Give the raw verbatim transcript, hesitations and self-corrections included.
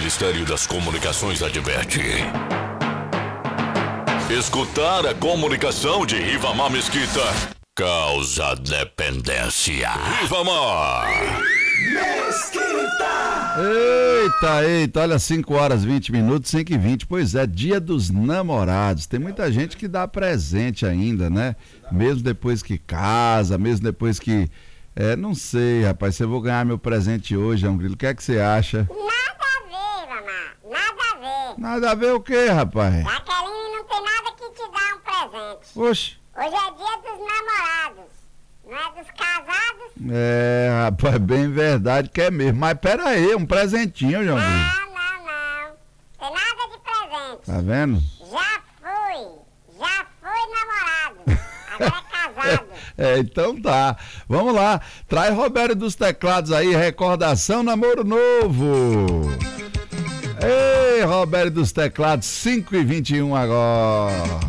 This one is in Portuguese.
Ministério das Comunicações adverte. Escutar a comunicação de Rivamar Mesquita causa dependência. Rivamar Mesquita! Eita, eita, olha, cinco horas, vinte minutos, cinco e vinte. Pois é, dia dos namorados. Tem muita gente que dá presente ainda, né? Mesmo depois que casa, mesmo depois que... É, não sei, rapaz, se eu vou ganhar meu presente hoje, João Grilo, o que é que você acha? Nada a ver, mamãe, nada a ver. Nada a ver o quê, rapaz? Jaqueline não tem nada que te dar um presente. Oxe. Hoje é dia dos namorados, não é dos casados? É, rapaz, bem verdade que é mesmo. Mas pera aí, um presentinho, João Grilo. Não, não, não. Tem nada de presente. Tá vendo? Já fui, já fui namorado. Agora é casado. É, então tá. Vamos lá. Traz Roberto dos Teclados aí, recordação, namoro novo. Ei, Roberto dos Teclados, cinco e vinte e um agora.